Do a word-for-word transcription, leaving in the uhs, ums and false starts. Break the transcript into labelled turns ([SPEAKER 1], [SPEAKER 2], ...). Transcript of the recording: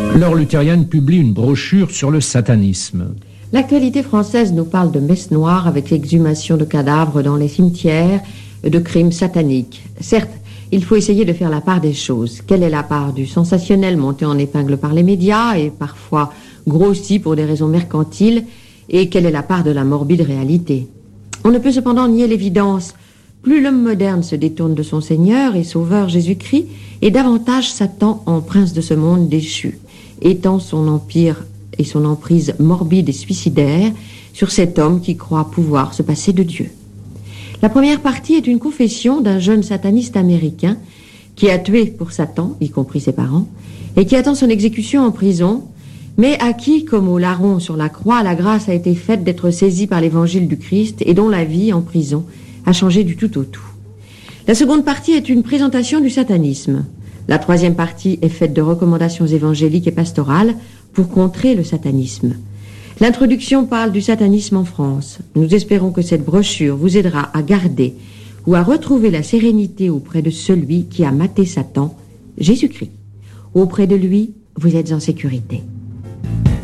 [SPEAKER 1] L'Heure luthérienne publie une brochure sur le satanisme.
[SPEAKER 2] L'actualité française nous parle de messes noires avec l'exhumation de cadavres dans les cimetières, de crimes sataniques. Certes, il faut essayer de faire la part des choses. Quelle est la part du sensationnel monté en épingle par les médias et parfois grossi pour des raisons mercantiles, et quelle est la part de la morbide réalité? On ne peut cependant nier l'évidence. Plus l'homme moderne se détourne de son Seigneur et Sauveur Jésus-Christ, et davantage Satan en prince de ce monde déchu, étend son empire et son emprise morbide et suicidaire sur cet homme qui croit pouvoir se passer de Dieu. La première partie est une confession d'un jeune sataniste américain qui a tué pour Satan, y compris ses parents, et qui attend son exécution en prison, mais à qui, comme au larron sur la croix, la grâce a été faite d'être saisi par l'évangile du Christ et dont la vie en prison a changé du tout au tout. La seconde partie est une présentation du satanisme. La troisième partie est faite de recommandations évangéliques et pastorales pour contrer le satanisme. L'introduction parle du satanisme en France. Nous espérons que cette brochure vous aidera à garder ou à retrouver la sérénité auprès de celui qui a maté Satan, Jésus-Christ. Auprès de lui, vous êtes en sécurité.